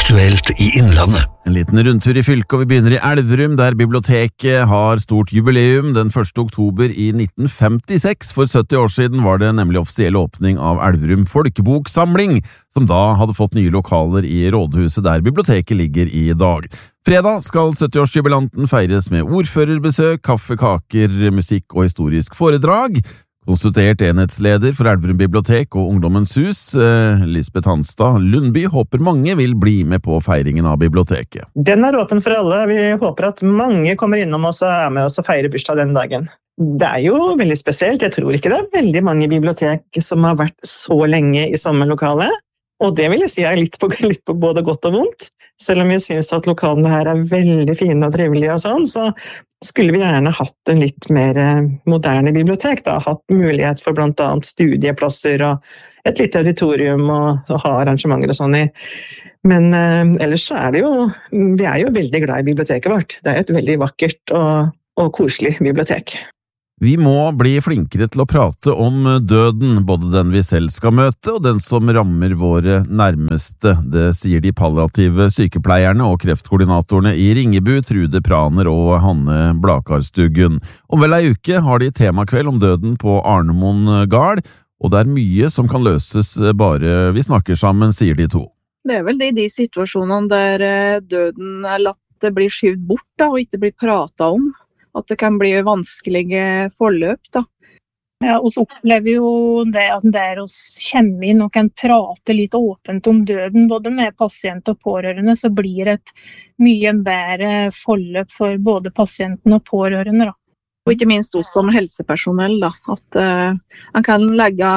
Aktuelt i Innlandet. En liten rundtur i fylket, og vi begynner i Elverum, der biblioteket har stort jubileum. Den 1. oktober i 1956, for 70 år siden, var det nemlig offisiell åpning av Elverum Folkeboksamling, som da hadde fått nye lokaler i rådhuset der biblioteket ligger i dag. Fredag skal 70-årsjubilanten feires med ordførerbesøk, kaffe, kaker, musikk og historisk foredrag. Konstituert enhetsleder for Elverum bibliotek og Ungdommens hus, Lisbeth Hanstad Lundby, håper mange vil bli med på feiringen av biblioteket. Den er åpen for alle. Vi håper at mange kommer innom oss og er med oss og feirer bursdag den dagen. Det er jo veldig spesielt. Jeg tror ikke det er veldig mange bibliotek som har vært så lenge i samme lokale. Og det vil jeg si er litt på både godt og vondt. Selv om jeg synes at lokalene her er veldig fine og trivelige og sånn, så skulle vi gjerne hatt en litt mer moderne bibliotek, da. Hatt mulighet for blant annet studieplasser og et lite auditorium og ha arrangementer og sånn i. Men ellers så er det jo, vi er jo veldig glad i biblioteket vårt. Det er et veldig vakkert og koselig bibliotek. Vi må bli flinkere til å prate om døden, både den vi selv skal møte og den som rammer våre nærmeste. Det sier de palliative sykepleierne og kreftkoordinatorene i Ringebu, Trude Praner og Hanne Blakarstuggen. Om vel ei uke har de temakveld om døden på Arnemoen gard, og det er mye som kan løses bare vi snakker sammen, sier de to. Det er vel det i de situasjonene der døden er latt bli skyvd bort da, og ikke blir pratet om. At det kan bli vanskelige forløp da. Ja, vi opplever jo det at der vi kommer inn og kan prate litt åpent om døden, både med pasient og pårørende, så blir det et mye bedre forløp for både pasienten og pårørende da. Og ikke minst oss som helsepersonell da, at man kan legge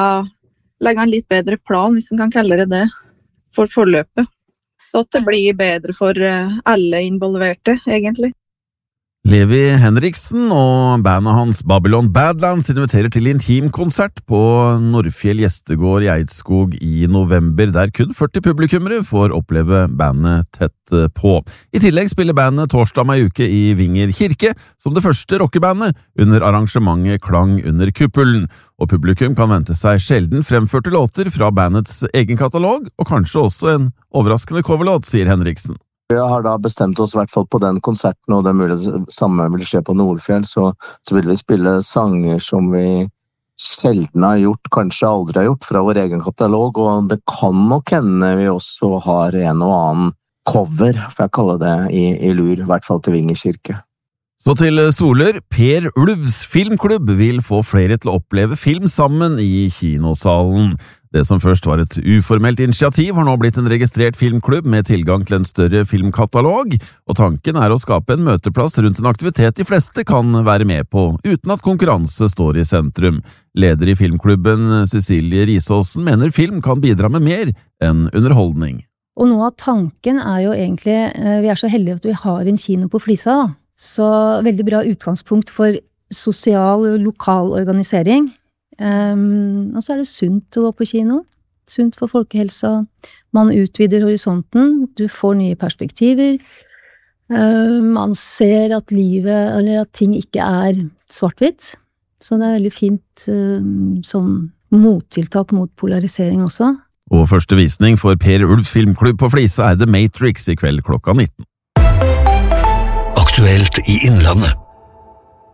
en litt bedre plan, hvis man kan kalle det, for forløpet. Så at det blir bedre for alle involverte, egentlig. Levi Henriksen og bandet hans Babylon Badlands inviterer til intimkonsert på Nordfjell Gjestegård i Eidskog i november, der kun 40 publikummere får oppleve bandet tett på. I tillegg spiller bandet torsdag om ei uke i Vinger kirke, som det første rockebandet under arrangementet Klang under kuppelen, og publikum kan vente seg sjelden fremførte låter fra bandets egen katalog, og kanskje også en overraskende coverlåt, sier Henriksen. Vi har da bestemt oss i hvert fall på den konserten, og det er mulig det samme vil skje på Nordfjell, så vil vi spille sanger som vi sjelden har gjort, kanskje aldri har gjort, fra vår egen katalog, og det kan nok hende vi også har en og annen cover, for jeg kaller det, i lur, i hvert fall til Vinger kirke. Så til Soler. Per Ulvs filmklubb vil få flere til å oppleve film sammen i kinosalen. Det som først var et uformelt initiativ har nå blitt en registrert filmklubb med tilgang til en større filmkatalog, og tanken er å skape en møteplass rundt en aktivitet de fleste kan være med på, uten at konkurranse står i sentrum. Leder i filmklubben, Cecilie Risåsen, mener film kan bidra med mer enn underholdning. Og noe av tanken er jo egentlig, vi er så heldige at vi har en kino på Flisa, da. Så veldig bra utgangspunkt for sosial, lokal organisering. Og så er det sunt å gå på kino, sunt for folkehelsa, man utvider horisonten, du får nye perspektiver, man ser at livet, eller at ting ikke er svart-hvitt, så det er veldig fint som mottiltak mot polarisering også. Og første visning for Per Ulvs filmklubb på Flisa er The Matrix i kveld klokka 19. Aktuelt i Innlandet.